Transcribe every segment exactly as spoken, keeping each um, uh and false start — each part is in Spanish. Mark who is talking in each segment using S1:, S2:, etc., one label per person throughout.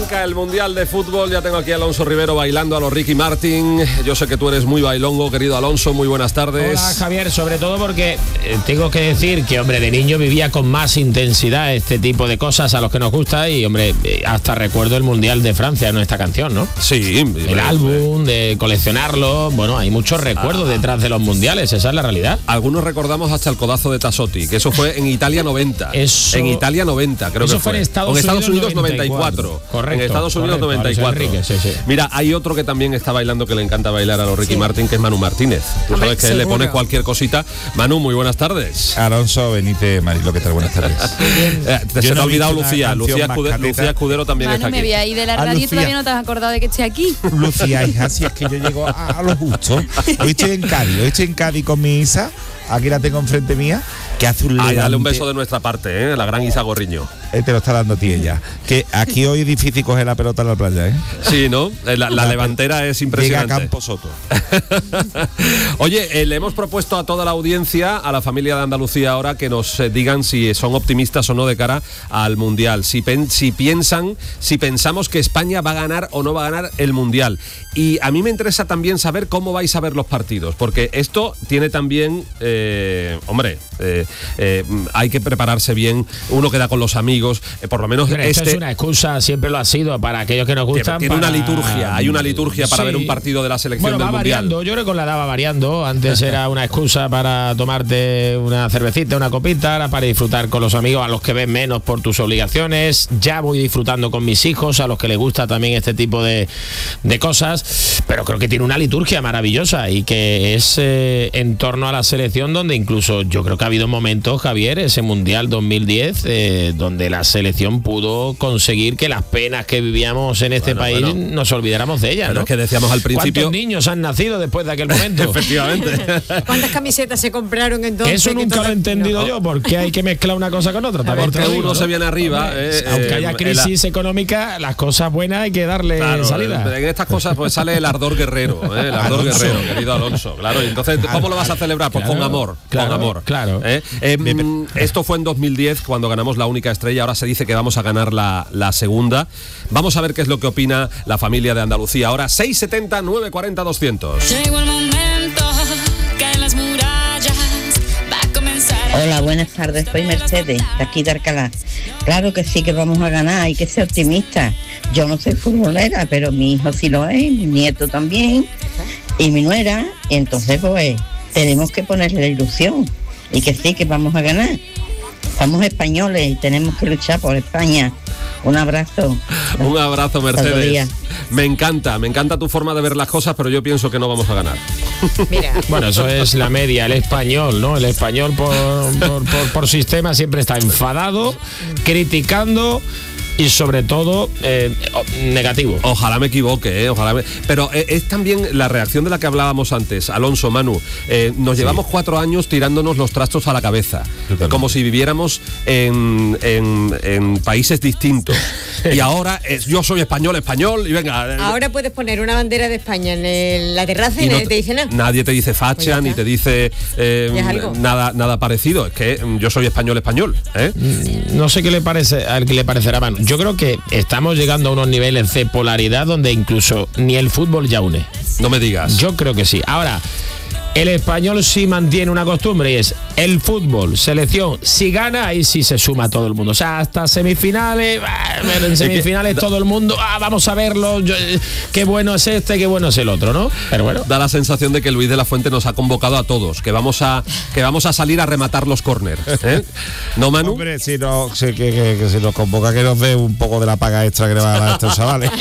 S1: Arranca el Mundial de Fútbol, ya tengo aquí a Alonso Rivero bailando a los Ricky Martin. Yo sé que tú eres muy bailongo, querido Alonso, muy buenas tardes.
S2: Hola, Javier, sobre todo porque eh, tengo que decir que, hombre, de niño vivía con más intensidad este tipo de cosas a los que nos gusta y, hombre, eh, hasta recuerdo el Mundial de Francia, ¿no? Esta canción, ¿no?
S1: Sí.
S2: El
S1: eh,
S2: álbum, de coleccionarlo, bueno, hay muchos recuerdos ah. detrás de los mundiales, esa es la realidad.
S1: Algunos recordamos hasta el codazo de Tassotti, que eso fue en Italia noventa.
S2: Eso,
S1: en Italia noventa, creo
S2: eso
S1: que fue.
S2: fue en Estados,
S1: en Estados Unidos,
S2: Unidos
S1: noventa y cuatro.
S2: Correcto.
S1: En Estados Unidos
S2: correcto,
S1: noventa y cuatro.
S2: Enrique, sí, sí.
S1: Mira, hay otro que también está bailando que le encanta bailar a los Ricky sí. Martin, que es Manu Martínez. Tú
S3: Hombre,
S1: sabes que
S3: seguro.
S1: él le pone cualquier cosita. Manu, muy buenas tardes.
S4: Alonso, Benítez, Marilo, ¿qué tal? Buenas tardes.
S1: eh, te, se
S4: no
S1: te ha olvidado
S4: he
S1: Lucía. Lucía, Escude, Lucía Escudero también
S3: Manu,
S1: está aquí.
S3: me voy a ir de la
S4: Ah,
S3: radio y
S4: Lucía.
S3: todavía no te has acordado de que estoy aquí.
S4: Lucía, hija, si es que yo llego a, a lo justo. Hoy estoy en Cádiz, hoy estoy en Cádiz con mi Isa. Aquí la tengo enfrente mía, que hace un
S1: Ay,
S4: levante.
S1: dale un beso de nuestra parte, ¿eh? La gran Isa Gorriño.
S4: Eh, te lo está dando a ti ella. Que aquí hoy es difícil coger la pelota en la playa, ¿eh?
S1: Sí, ¿no? La, la levantera es impresionante.
S4: Llega a Campo Soto.
S1: Oye, eh, le hemos propuesto a toda la audiencia, a la familia de Andalucía ahora, que nos eh, digan si son optimistas o no de cara al Mundial. Si, pen, si piensan, si pensamos que España va a ganar o no va a ganar el Mundial. Y a mí me interesa también saber cómo vais a ver los partidos, porque esto tiene también, eh, hombre, eh, eh, hay que prepararse bien. Uno queda con los amigos, eh, por lo menos
S2: Pero
S1: este.
S2: Esto es una excusa, siempre lo ha sido para aquellos que nos gustan.
S1: Tiene
S2: para...
S1: una liturgia, hay una liturgia para
S2: sí.
S1: ver un partido de la selección
S2: bueno,
S1: del
S2: va
S1: Mundial.
S2: variando, yo creo que con la edad va variando. Antes era una excusa para tomarte una cervecita, una copita, ahora para disfrutar con los amigos, a los que ves menos por tus obligaciones. Ya voy disfrutando con mis hijos, a los que les gusta también este tipo de, de cosas, pero creo que tiene una liturgia maravillosa y que es eh, en torno a la selección, donde incluso yo creo que ha habido momentos, Javier, ese Mundial dos mil diez, eh, donde la selección pudo conseguir que las penas que vivíamos en este
S1: bueno,
S2: país
S1: bueno.
S2: nos olvidáramos de ellas,
S1: Pero
S2: ¿no?
S1: es que decíamos al principio.
S2: ¿Cuántos niños han nacido después de aquel momento?
S1: Efectivamente.
S3: ¿Cuántas camisetas se compraron entonces?
S2: Eso nunca lo he entendido
S3: no.
S2: yo, porque hay que mezclar una cosa con otra. También
S1: Porque
S2: te lo digo,
S1: uno
S2: ¿no?
S1: se viene arriba. Eh,
S2: Aunque
S1: eh,
S2: haya crisis
S1: la...
S2: económica, las cosas buenas hay que darle
S1: claro,
S2: salida.
S1: En estas cosas pues sale el ardor guerrero, ¿eh? El ardor
S2: Alonso.
S1: guerrero, querido Alonso. Claro, y entonces, ¿cómo lo vas a celebrar? Pues
S2: claro,
S1: con amor,
S2: claro,
S1: con amor.
S2: claro.
S1: ¿Eh? Eh, esto fue en dos mil diez, cuando ganamos la única estrella. Ahora se dice que vamos a ganar la, la segunda. Vamos a ver qué es lo que opina la familia de Andalucía. Ahora, seis setenta, nueve cuarenta, doscientos.
S5: Llegó el momento, caen las murallas, va a comenzar.
S6: Hola, buenas tardes, soy Mercedes, de aquí de Alcalá. Claro que sí que vamos a ganar, hay que ser optimistas. Yo no soy futbolera, pero mi hijo sí lo es, mi nieto también, y mi nuera, y entonces pues tenemos que ponerle la ilusión, y que sí que vamos a ganar. Somos españoles y tenemos que luchar por España. Un abrazo.
S1: Un abrazo, Mercedes. Me encanta, me encanta tu forma de ver las cosas, pero yo pienso que no vamos a ganar.
S3: Mira.
S2: Bueno, eso es la media, el español, ¿no? El español por, por, por, por sistema siempre está enfadado, criticando y sobre todo eh, negativo.
S1: Ojalá me equivoque, ¿eh? Ojalá me... Pero eh, es también la reacción de la que hablábamos antes, Alonso, Manu. Eh, nos sí. llevamos cuatro años tirándonos los trastos a la cabeza, totalmente. Como si viviéramos en, en, en países distintos. Y ahora es, yo soy español, español, y venga.
S3: Ahora puedes poner una bandera de España en el, la terraza y, y no nadie te dice nada.
S1: Nadie te dice facha, pues ni te dice eh, nada, nada parecido. Es que yo soy español, español. ¿eh?
S2: No sé qué le parece, a qué le parecerá a Manu. Yo creo que estamos llegando a unos niveles de polaridad donde incluso ni el fútbol ya une.
S1: No me digas.
S2: Yo creo que sí. Ahora, el español sí mantiene una costumbre y es el fútbol, selección, si gana, ahí sí se suma todo el mundo. O sea, hasta semifinales, bueno, en semifinales todo el mundo, ah, vamos a verlo, yo, qué bueno es este, qué bueno es el otro, ¿no? Pero bueno.
S1: Da la sensación de que Luis de la Fuente nos ha convocado a todos, que vamos a que vamos a salir a rematar los córners, ¿eh? ¿No, Manu?
S4: Hombre, si, no, si, que, que, que si nos convoca, que nos dé un poco de la paga extra que le van a dar a estos chavales.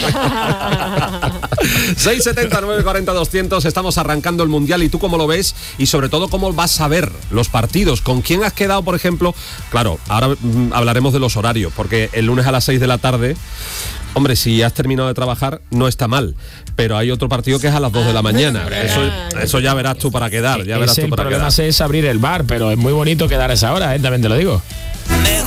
S1: seis setenta, nueve cuarenta, doscientos, estamos arrancando el Mundial y tú cómo lo ves y sobre todo cómo vas a ver los partidos, con quién has quedado, por ejemplo. Claro, ahora mm, hablaremos de los horarios, porque el lunes a las seis de la tarde, hombre, si has terminado de trabajar no está mal, pero hay otro partido que es a las dos de la mañana. Eso, eso ya verás tú para quedar, ya verás tú para quedar.
S2: El problema es abrir el bar, pero es muy bonito quedar a esa hora, ¿eh? También te lo digo.